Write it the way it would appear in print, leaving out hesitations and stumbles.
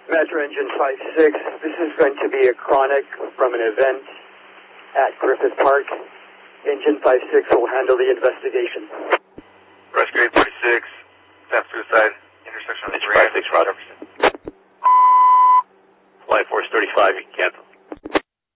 Metro Engine 56, this is going to be a chronic from an event at Griffith Park. Engine 56 will handle the investigation. Rescue 846, attempt suicide, intersection of the Engine 56, roger. Flight Force 35, you can cancel.